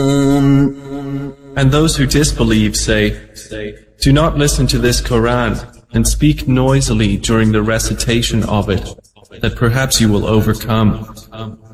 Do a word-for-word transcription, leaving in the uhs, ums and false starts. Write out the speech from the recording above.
And those who disbelieve say, do not listen to this Quran and speak noisily during the recitation of it, that perhaps you will overcome.